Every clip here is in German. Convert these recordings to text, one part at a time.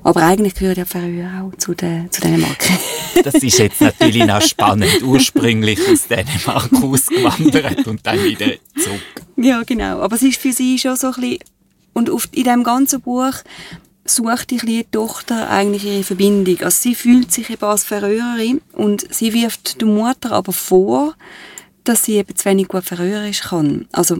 Aber eigentlich gehört ja Färöer auch zu Dänemark. Das ist jetzt natürlich noch spannend. Ursprünglich aus Dänemark ausgewandert und dann wieder zurück. Ja, genau. Aber es ist für sie schon so ein bisschen... Und in diesem ganzen Buch sucht die kleine Tochter eigentlich ihre Verbindung. Also sie fühlt sich eben als Färöerin und sie wirft der Mutter aber vor, dass sie eben zu wenig gut Färöerisch kann. Also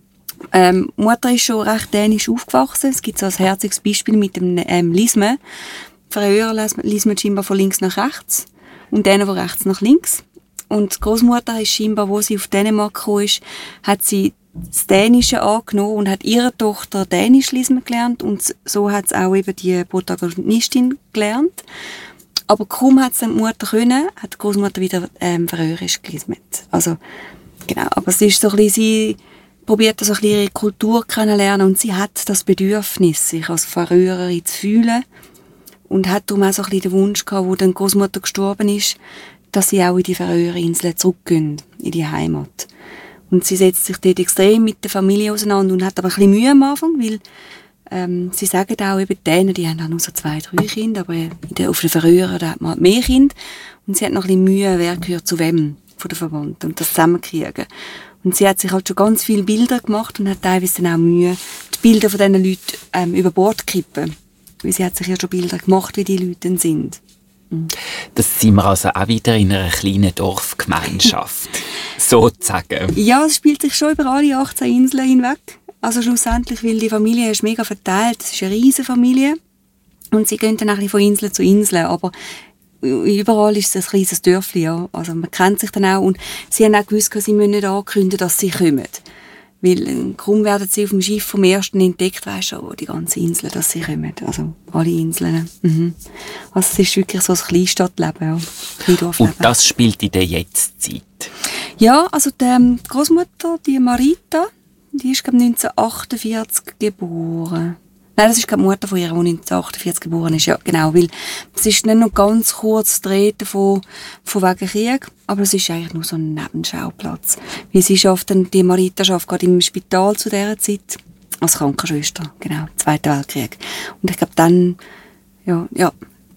Mutter ist schon recht dänisch aufgewachsen. Es gibt so ein herziges Beispiel mit dem Lisme. Färöer liest man scheinbar von links nach rechts und denen von rechts nach links. Und die Großmutter ist scheinbar, wo sie auf Dänemark gekommen ist, hat sie das Dänische angenommen und hat ihre Tochter Dänisch lesen gelernt und so hat es auch eben die Protagonistin gelernt. Aber kaum hat es die Mutter können, hat die Großmutter wieder Färöerisch gelesen. Also, genau, aber es ist so ein bisschen, sie probiert so ein bisschen ihre Kultur kennenlernen und sie hat das Bedürfnis, sich als Färöerin zu fühlen und hat darum auch so ein bisschen den Wunsch gehabt, wo dann die Großmutter gestorben ist, dass sie auch in die Färöerinseln zurückgehen, in die Heimat. Und sie setzt sich dort extrem mit der Familie auseinander und hat aber ein bisschen Mühe am Anfang, weil sie sagen auch eben denen, die haben auch nur so 2, 3 Kinder, aber auf den Färöern da hat man halt mehr Kinder. Und sie hat noch ein bisschen Mühe, wer gehört zu wem von der Verwandten und das zusammenkriegen. Und sie hat sich halt schon ganz viele Bilder gemacht und hat teilweise dann auch Mühe, die Bilder von diesen Leuten über Bord zu kippen. Weil sie hat sich ja schon Bilder gemacht, wie die Leute dann sind. Das sind wir also auch wieder in einer kleinen Dorfgemeinschaft, sozusagen. Ja, es spielt sich schon über alle 18 Inseln hinweg. Also schlussendlich, weil die Familie ist mega verteilt, es ist eine riesige Familie und sie gehen dann ein bisschen von Insel zu Insel, aber überall ist es ein kleines Dörfli, ja. Also man kennt sich dann auch und sie haben auch gewusst, sie müssen nicht ankündigen, dass sie kommen. Weil kaum werden sie auf dem Schiff vom ersten entdeckt, weisst schon die ganze Insel, dass sie kommen. Also alle Inseln. Mhm. Also es ist wirklich so ein Kleinstadtleben, ja. Kleindorfleben. Und das spielt in der Jetztzeit? Ja, also die Großmutter, die Marita, die ist glaube 1948 geboren. Nein, das ist die Mutter von ihr, die 1948 geboren ist. Ja, genau, weil es ist nicht noch ganz kurz Rede von wegen Krieg, aber es ist eigentlich nur so ein Nebenschauplatz. Weil sie die Marita schafft gerade im Spital zu dieser Zeit, als Krankenschwester, genau, Zweiter Weltkrieg. Und ich glaube dann, ja.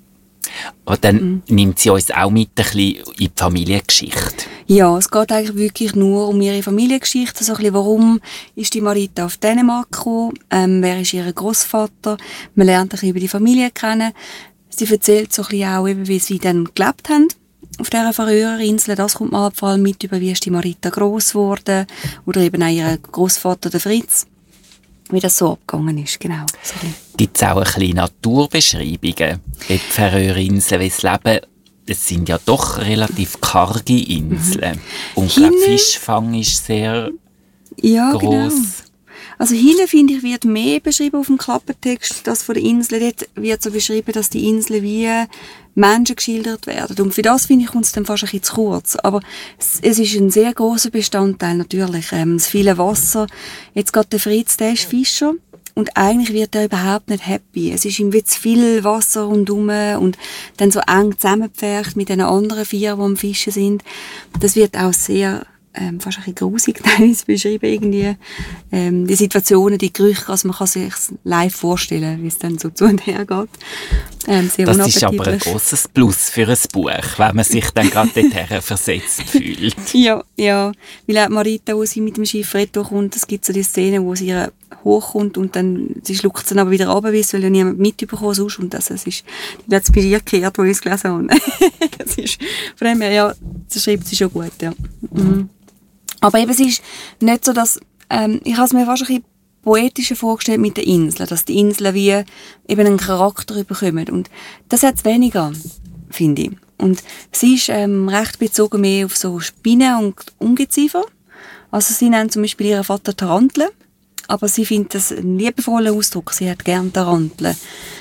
Und dann nimmt sie uns auch mit ein bisschen in die Familiengeschichte. Ja, es geht eigentlich wirklich nur um ihre Familiengeschichte. So ein bisschen, warum ist die Marita auf Dänemark gekommen? Wer ist ihr Großvater? Man lernt ein bisschen über die Familie kennen. Sie erzählt so ein bisschen auch, eben, wie sie dann gelebt haben auf dieser Färöerinsel. Das kommt man vor allem mit über, wie ist die Marita gross geworden. Oder eben auch ihr Großvater, der Fritz. Wie das so abgegangen ist, genau. So. Gibt es auch ein bisschen Naturbeschreibungen, wie die Färöerinseln, wie das Leben, es sind ja doch relativ karge Inseln. Und der Fischfang ist sehr gross. Genau. Also Hille, finde ich, wird mehr beschrieben auf dem Klappentext, das von der Insel. Dort wird so beschrieben, dass die Inseln wie Menschen geschildert werden. Und für das, finde ich, kommt es dann fast ein bisschen zu kurz. Aber es ist ein sehr grosser Bestandteil, natürlich. Das viele Wasser. Jetzt gerade der Fritz, der ist Fischer. Und eigentlich wird er überhaupt nicht happy. Es ist ihm wie zu viel Wasser rundherum und dann so eng zusammengepfercht mit den anderen 4, die am Fischen sind. Das wird auch sehr fast ein bisschen grusig teilweise beschrieben, irgendwie. Die Situationen, die Gerüche, also man kann sich live vorstellen, wie es dann so zu und her geht. Sehr das ist aber ein grosses Plus für ein Buch, wenn man sich dann gerade dorthin versetzt fühlt. Ja, weil auch Marita, wo sie mit dem Schiff retour kommt, es gibt so die Szene, wo sie hochkommt und dann, sie schluckt es dann aber wieder runter, weil es ja niemand mitbekommen sonst und das ist, die wird es bei ihr gekehrt, wo ich es gelesen habe. Das ist, von dem her, ja, das schreibt sie schon gut, ja. Mhm. Aber eben, es ist nicht so, dass, ich habe es mir fast ein bisschen poetischer vorgestellt mit den Inseln, dass die Inseln wie eben einen Charakter bekommen. Und das hat es weniger, finde ich. Und sie ist recht bezogen mehr auf so Spinnen und Ungeziefer. Also sie nennt zum Beispiel ihren Vater Taranteln, aber sie findet das einen liebevollen Ausdruck. Sie hat gerne Taranteln.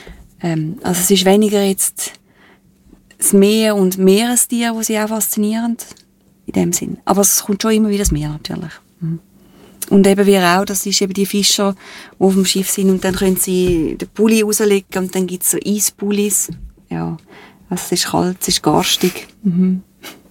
Also es ist weniger jetzt das Meer und Meerestier, die sie auch faszinieren. In dem Sinn. Aber es kommt schon immer wieder das Meer, natürlich. Mhm. Und eben wir auch, das ist eben die Fischer, die auf dem Schiff sind und dann können sie den Pulli rauslegen und dann gibt es so Eispullis. Ja, also es ist kalt, es ist garstig. Mhm.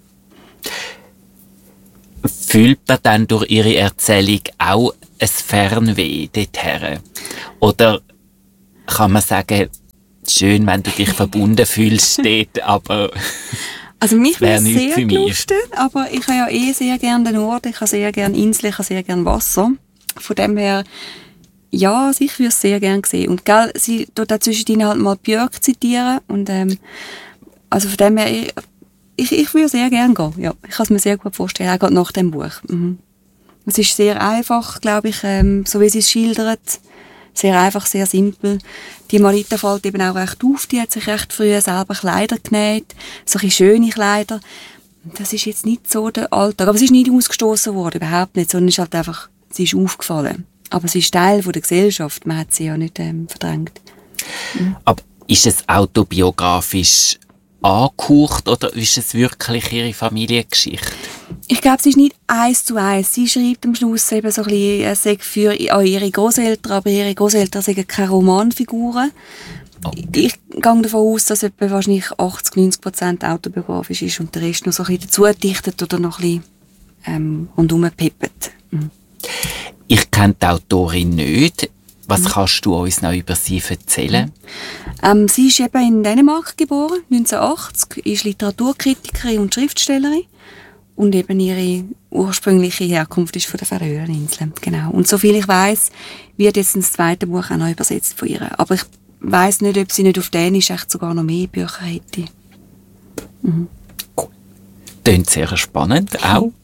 Fühlt man dann durch ihre Erzählung auch ein Fernweh dorthin? Oder kann man sagen, schön, wenn du dich verbunden fühlst dort, aber also mich wäre würde nichts sehr für mich. gelustet, aber ich habe ja sehr gerne den Norden, ich habe sehr gerne Inseln, ich habe sehr gerne Wasser. Von dem her, ja, also ich würde es sehr gerne sehen. Und gell, sie tut dazwischen halt mal Björk zitieren und also von dem her, ich würde sehr gerne gehen. Ja, ich kann es mir sehr gut vorstellen, auch gerade nach dem Buch. Mhm. Es ist sehr einfach, glaube ich, so wie sie es schildert. Sehr einfach, sehr simpel. Die Marita fällt eben auch recht auf. Die hat sich recht früh selber Kleider genäht. So ein bisschen schöne Kleider. Das ist jetzt nicht so der Alltag. Aber sie ist nicht ausgestoßen worden, überhaupt nicht. Sondern ist halt einfach, sie ist aufgefallen. Aber sie ist Teil von der Gesellschaft. Man hat sie ja nicht verdrängt. Mhm. Aber ist es autobiografisch angehaucht oder ist es wirklich ihre Familiengeschichte? Ich glaube, es ist nicht 1:1. Sie schreibt am Schluss eben so ein bisschen, es sei für an ihre Großeltern, aber ihre Großeltern sind keine Romanfiguren. Okay. Ich gehe davon aus, dass etwa wahrscheinlich 80-90% autobiografisch ist und der Rest noch so ein bisschen dazu dichtet oder noch ein bisschen rundherum peppet. Mhm. Ich kenne die Autorin nicht. Was kannst du uns noch über sie erzählen? Sie ist eben in Dänemark geboren, 1980, ist Literaturkritikerin und Schriftstellerin. Und eben ihre ursprüngliche Herkunft ist von den Färöerinseln. Genau. Und soviel ich weiss, wird jetzt das zweite Buch auch noch übersetzt von ihr. Aber ich weiss nicht, ob sie nicht auf Dänisch echt sogar noch mehr Bücher hätte. Mhm. Cool. Klingt sehr spannend auch.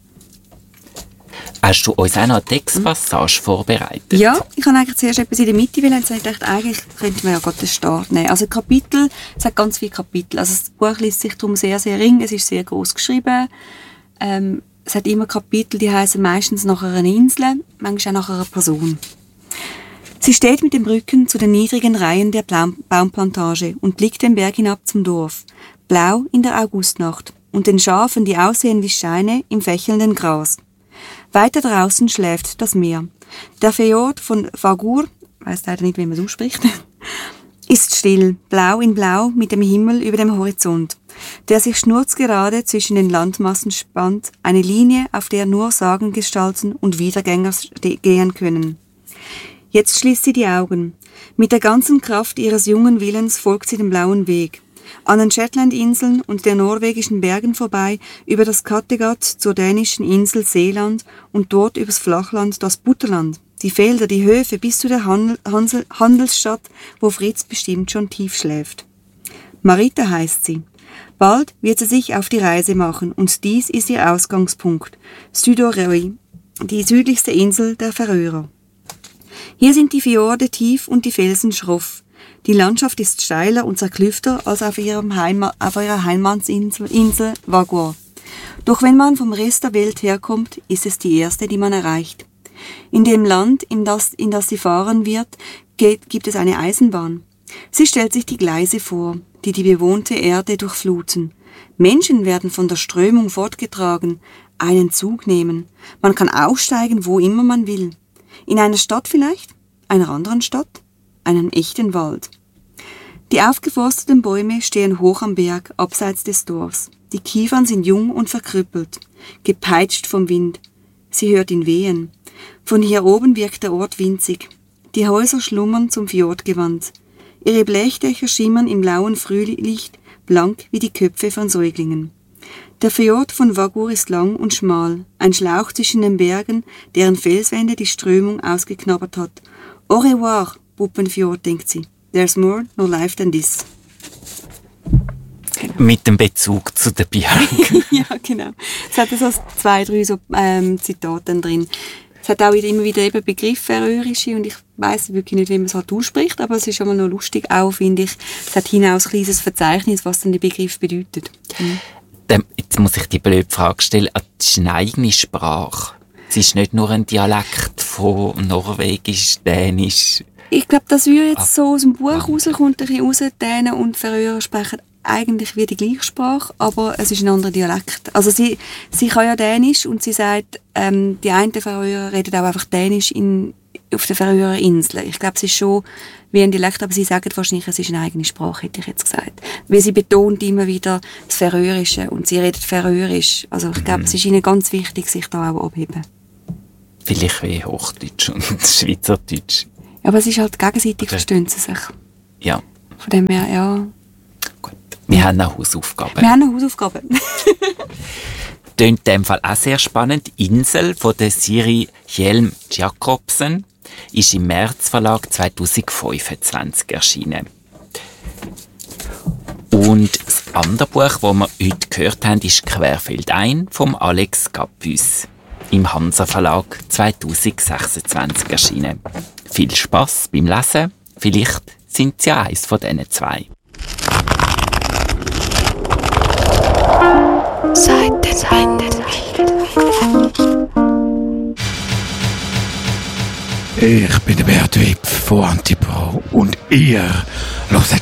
Hast du uns auch noch eine Textpassage vorbereitet? Ja, ich habe eigentlich zuerst etwas in der Mitte, weil ich dachte, eigentlich könnte man ja gerade den Start nehmen. Also Kapitel, es hat ganz viele Kapitel. Also das Buch liest sich darum sehr, sehr ring, es ist sehr groß geschrieben. Es hat immer Kapitel, die heißen meistens nach einer Insel, manchmal auch nach einer Person. Sie steht mit dem Rücken zu den niedrigen Reihen der Baumplantage und blickt den Berg hinab zum Dorf, blau in der Augustnacht und den Schafen, die aussehen wie Scheine im fächelnden Gras. Weiter draußen schläft das Meer. Der Fjord von Vágur, weiß leider nicht, wie man es ausspricht, ist still, blau in blau mit dem Himmel über dem Horizont, der sich schnurzgerade zwischen den Landmassen spannt, eine Linie, auf der nur Sagengestalten und Wiedergänger gehen können. Jetzt schließt sie die Augen. Mit der ganzen Kraft ihres jungen Willens folgt sie dem blauen Weg. An den Shetlandinseln und den norwegischen Bergen vorbei, über das Kattegat zur dänischen Insel Seeland und dort übers Flachland das Butterland, die Felder, die Höfe bis zu der Handelsstadt, wo Fritz bestimmt schon tief schläft. Marita heißt sie. Bald wird sie sich auf die Reise machen und dies ist ihr Ausgangspunkt, Suðuroy, die südlichste Insel der Färöer. Hier sind die Fjorde tief und die Felsen schroff. Die Landschaft ist steiler und zerklüfter als auf ihrer Heimatsinsel Vágur. Doch wenn man vom Rest der Welt herkommt, ist es die erste, die man erreicht. In dem Land, in das sie fahren wird, gibt es eine Eisenbahn. Sie stellt sich die Gleise vor, die die bewohnte Erde durchfluten. Menschen werden von der Strömung fortgetragen, einen Zug nehmen. Man kann aussteigen, wo immer man will. In einer Stadt vielleicht, einer anderen Stadt, einen echten Wald. Die aufgeforsteten Bäume stehen hoch am Berg, abseits des Dorfs. Die Kiefern sind jung und verkrüppelt, gepeitscht vom Wind. Sie hört ihn wehen. Von hier oben wirkt der Ort winzig. Die Häuser schlummern zum Fjord gewandt. Ihre Blechdächer schimmern im blauen Frühlicht, blank wie die Köpfe von Säuglingen. Der Fjord von Vágur ist lang und schmal, ein Schlauch zwischen den Bergen, deren Felswände die Strömung ausgeknabbert hat. Au revoir, Puppenfjord, denkt sie. There's more no life than this. Genau. Mit dem Bezug zu der Björk. Ja, genau. Es hat so 2, 3 so, Zitate drin. Es hat auch immer wieder eben Begriff Färöische und ich weiss wirklich nicht, wie man es halt ausspricht, aber es ist schon mal noch lustig auch, finde ich. Es hat hinaus ein kleines Verzeichnis, was dann der Begriff bedeutet. Mhm. Jetzt muss ich die blöde Frage stellen. Es ist eine eigene Sprache. Es ist nicht nur ein Dialekt von Norwegisch, Dänisch. Ich glaube, das würde jetzt so aus dem Buch rauskommt, ein bisschen raus. Dänen und Färöer sprechen eigentlich wie die gleiche Sprache, aber es ist ein anderer Dialekt. Also sie kann ja Dänisch und sie sagt, die einen Färöer reden auch einfach Dänisch auf den Färöerinseln. Ich glaube, es ist schon wie ein Dialekt, aber sie sagen wahrscheinlich, es ist eine eigene Sprache, hätte ich jetzt gesagt. Weil sie betont immer wieder das Färöische und sie redet Färöisch. Also ich glaube, es ist ihnen ganz wichtig, sich da auch abheben. Vielleicht wie Hochdeutsch und Schweizerdeutsch. Aber es ist halt gegenseitig, verstehen sie sich. Ja. Von dem her, ja. Gut. Wir haben noch Hausaufgaben. Tönt in dem Fall auch sehr spannend. «Insel» von der Siri Hjelm Jacobsen ist im März Verlag 2025 erschienen. Und das andere Buch, das wir heute gehört haben, ist «Querfeldein» von Alex Gappus. Im Hansa Verlag 2026 erschienen. Viel Spass beim Lesen. Vielleicht sind Sie ja eins von diesen zwei. Ich bin der Bert Wipf von Antipro und ihr hört